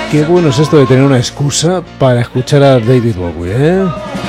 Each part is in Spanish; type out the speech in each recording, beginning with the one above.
Qué bueno es esto de tener una excusa para escuchar a David Bowie, ¿eh?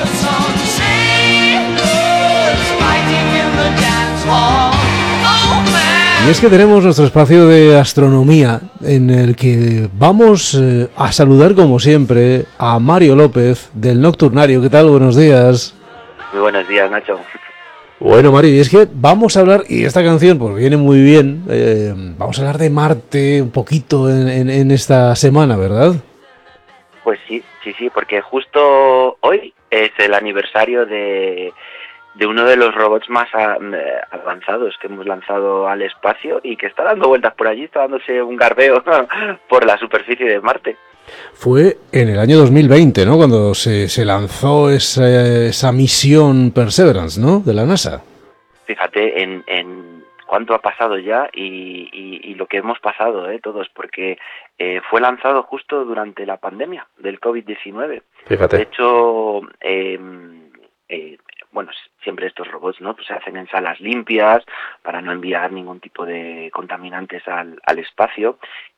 Y es que tenemos nuestro espacio de astronomía en el que vamos a saludar como siempre a Mario López del Nocturnario. ¿Qué tal? Buenos días. Muy buenos días, Nacho. Bueno, Mario, y es que vamos a hablar, y esta canción pues viene muy bien, vamos a hablar de Marte un poquito en esta semana, ¿verdad? Pues sí, porque justo hoy es el aniversario de uno de los robots más avanzados que hemos lanzado al espacio y que está dando vueltas por allí, está dándose un garbeo por la superficie de Marte. Fue en el año 2020, ¿no? Cuando se lanzó esa misión Perseverance, ¿no? De la NASA. Fíjate en cuánto ha pasado ya y lo que hemos pasado, todos, porque fue lanzado justo durante la pandemia del COVID-19. Fíjate. De hecho, bueno, siempre estos robots, ¿no? Pues se hacen en salas limpias para no enviar ningún tipo de contaminantes al espacio.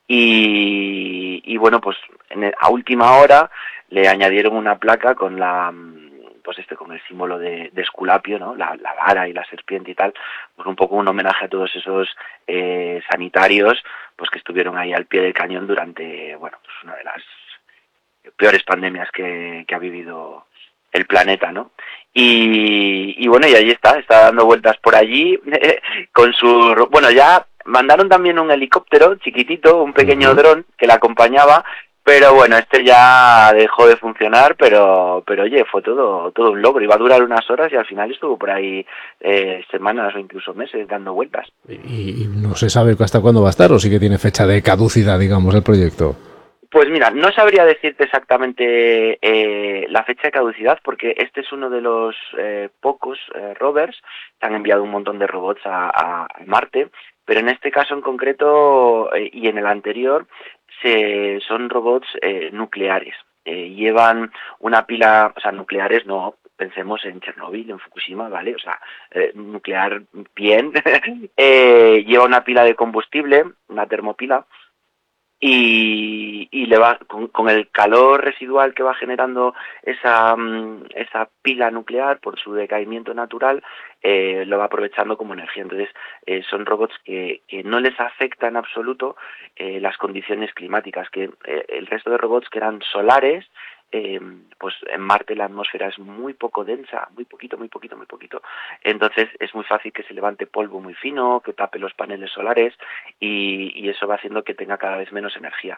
Y bueno, pues a última hora le añadieron una placa con con el símbolo de Esculapio, ¿no? La vara y la serpiente y tal, pues un poco un homenaje a todos esos sanitarios, pues que estuvieron ahí al pie del cañón durante, bueno, pues una de las peores pandemias que ha vivido el planeta, ¿no? Y bueno, y ahí está dando vueltas por allí con su... Bueno, ya mandaron también un helicóptero chiquitito, un pequeño dron que la acompañaba, pero bueno, este ya dejó de funcionar, pero oye, fue todo un logro. Iba a durar unas horas y al final estuvo por ahí semanas o incluso meses dando vueltas. Y no se sabe hasta cuándo va a estar, o sí que tiene fecha de caducidad, digamos, el proyecto. Pues mira, no sabría decirte exactamente la fecha de caducidad porque este es uno de los pocos rovers que han enviado un montón de robots a Marte, pero en este caso en concreto y en el anterior son robots nucleares. Llevan una pila, o sea, nucleares no, pensemos en Chernobyl, en Fukushima, ¿vale? O sea, nuclear bien. Lleva una pila de combustible, una termopila, y le va con el calor residual que va generando esa pila nuclear por su decaimiento natural, lo va aprovechando como energía. Entonces son robots que no les afecta en absoluto las condiciones climáticas, que el resto de robots que eran solares, pues en Marte la atmósfera es muy poco densa, muy poquito. Entonces es muy fácil que se levante polvo muy fino, que tape los paneles solares y eso va haciendo que tenga cada vez menos energía.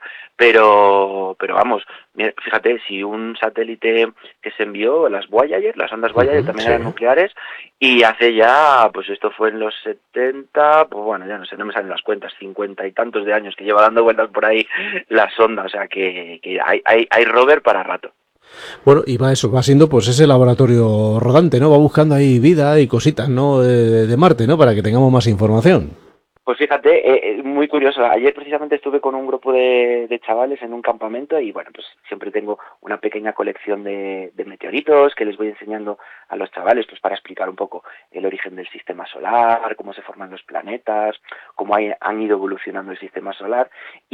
Pero vamos, fíjate, si un satélite que se envió, las Voyager, las ondas Voyager también eran nucleares, y hace ya, pues esto fue en los 70, pues bueno, ya no sé, no me salen las cuentas, 50 y tantos de años que lleva dando vueltas por ahí la sonda, o sea que hay rover para rato. Bueno, y va siendo pues ese laboratorio rodante, ¿no? Va buscando ahí vida y cositas, ¿no? De Marte, ¿no? Para que tengamos más información. Pues fíjate, muy curioso. Ayer precisamente estuve con un grupo de chavales en un campamento y bueno, pues siempre tengo una pequeña colección de meteoritos que les voy enseñando a los chavales pues para explicar un poco el origen del sistema solar, cómo se forman los planetas, cómo han ido evolucionando el sistema solar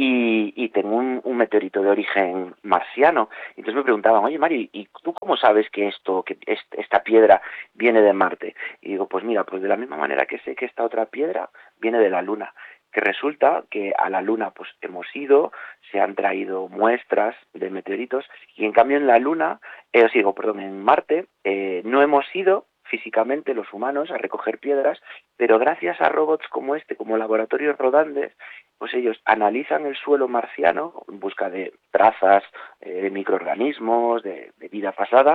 y tengo un meteorito de origen marciano. Entonces me preguntaban, oye Mario, ¿y tú cómo sabes que esta piedra viene de Marte? Y digo, pues mira, pues de la misma manera que sé que esta otra piedra viene de la Luna, que resulta que a la Luna pues hemos ido, se han traído muestras de meteoritos y en cambio en la Luna, en Marte no hemos ido físicamente los humanos a recoger piedras, pero gracias a robots como este, como laboratorios rodantes, pues ellos analizan el suelo marciano en busca de trazas de microorganismos, de vida pasada.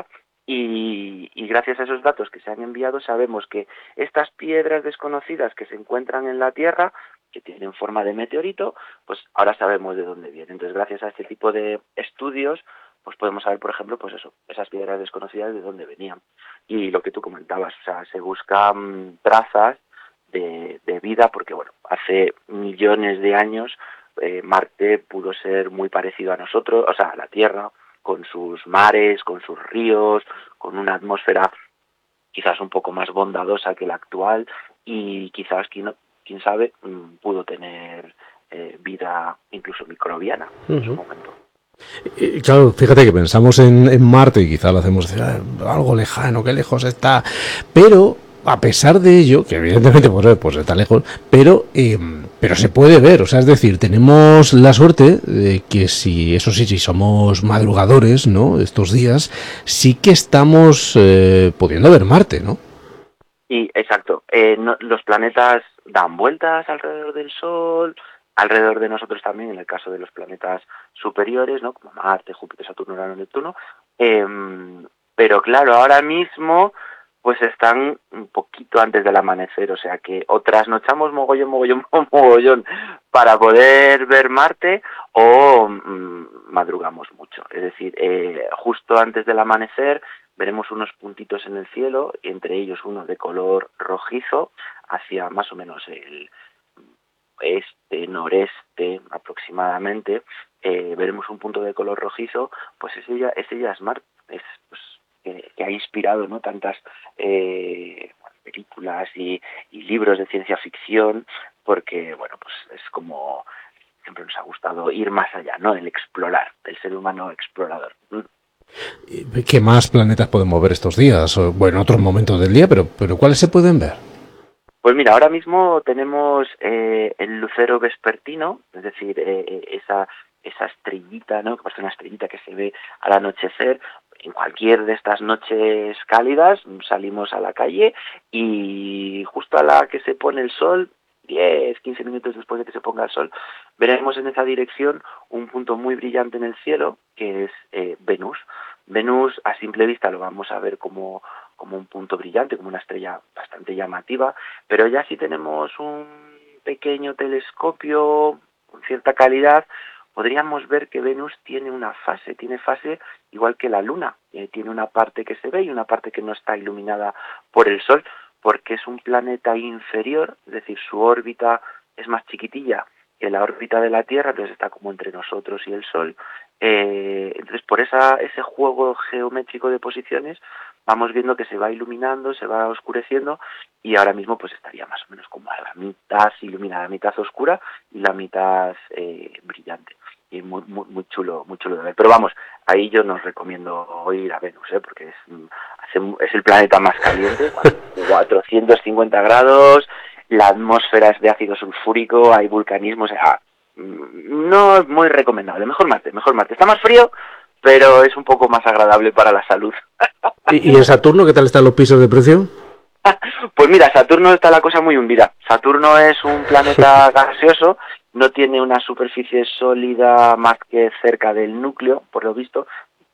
Y gracias a esos datos que se han enviado sabemos que estas piedras desconocidas que se encuentran en la Tierra, que tienen forma de meteorito, pues ahora sabemos de dónde vienen. Entonces, gracias a este tipo de estudios, pues podemos saber, por ejemplo, pues eso, esas piedras desconocidas de dónde venían. Y lo que tú comentabas, o sea, se buscan trazas de vida, porque bueno, hace millones de años Marte pudo ser muy parecido a nosotros, o sea, a la Tierra, con sus mares, con sus ríos, con una atmósfera quizás un poco más bondadosa que la actual y quizás, quién sabe, pudo tener vida incluso microbiana en su momento. Y claro, fíjate que pensamos en Marte y quizá lo hacemos algo lejano, qué lejos está, pero a pesar de ello, que evidentemente pues está lejos, pero se puede ver, o sea, es decir, tenemos la suerte de que si, eso sí, si somos madrugadores, ¿no? Estos días, sí que estamos pudiendo ver Marte, ¿no? Y exacto, los planetas dan vueltas alrededor del Sol, alrededor de nosotros también, en el caso de los planetas superiores, ¿no? Como Marte, Júpiter, Saturno, Urano, Neptuno. Pero claro, ahora mismo pues están un poquito antes del amanecer, o sea que o trasnochamos mogollón, mogollón, mogollón para poder ver Marte o madrugamos mucho. Es decir, justo antes del amanecer veremos unos puntitos en el cielo, y entre ellos uno de color rojizo, hacia más o menos el noreste aproximadamente. Veremos un punto de color rojizo, pues ese ya es Marte, es pues, que ha inspirado, ¿no?, tantas películas y libros de ciencia ficción, porque bueno, pues es como siempre nos ha gustado ir más allá, ¿no?, el explorar, el ser humano explorador. ¿Qué más planetas podemos ver estos días? O, bueno, en otros momentos del día, pero ¿cuáles se pueden ver? Pues mira, ahora mismo tenemos el lucero vespertino, es decir, esa estrellita, ¿no?, que parece una estrellita que se ve al anochecer. En cualquier de estas noches cálidas salimos a la calle y justo a la que se pone el sol, 10, 15 minutos después de que se ponga el sol, veremos en esa dirección un punto muy brillante en el cielo, que es Venus. Venus, a simple vista, lo vamos a ver como un punto brillante, como una estrella bastante llamativa, pero ya si tenemos un pequeño telescopio con cierta calidad, podríamos ver que Venus tiene fase igual que la Luna, tiene una parte que se ve y una parte que no está iluminada por el Sol, porque es un planeta inferior, es decir, su órbita es más chiquitilla que la órbita de la Tierra, entonces está como entre nosotros y el Sol. Entonces, por ese juego geométrico de posiciones, vamos viendo que se va iluminando, se va oscureciendo, y ahora mismo pues estaría más o menos como a la mitad iluminada, la mitad oscura y la mitad brillante. Y muy chulo de ver. Pero vamos, ahí yo nos recomiendo ir a Venus, porque es el planeta más caliente, 450 grados, la atmósfera es de ácido sulfúrico, hay vulcanismo, o sea, no es muy recomendable. Mejor Marte. Está más frío, pero es un poco más agradable para la salud. ¿Y en Saturno qué tal están los pisos de precio? Pues mira, Saturno está la cosa muy hundida. Saturno es un planeta gaseoso, no tiene una superficie sólida más que cerca del núcleo, por lo visto,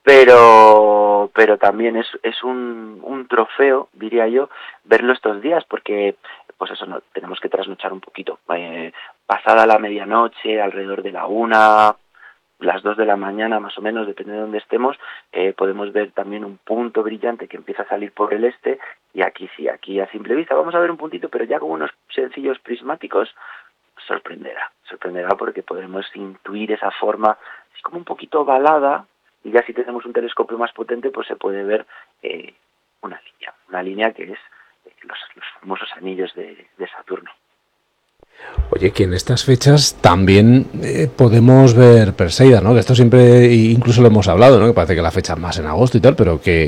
pero también es un trofeo, diría yo, verlo estos días, porque pues eso, no tenemos que trasnochar un poquito. Pasada la medianoche, alrededor de la 1, las 2 de la mañana más o menos, depende de dónde estemos, podemos ver también un punto brillante que empieza a salir por el este, y aquí sí, aquí a simple vista vamos a ver un puntito, pero ya con unos sencillos prismáticos sorprenderá porque podremos intuir esa forma así como un poquito ovalada, y ya si tenemos un telescopio más potente pues se puede ver una línea que es los famosos anillos de Saturno. Oye, que en estas fechas también podemos ver Perseida, ¿no? Que esto siempre, incluso lo hemos hablado, ¿no? Que parece que la fecha es más en agosto y tal, pero que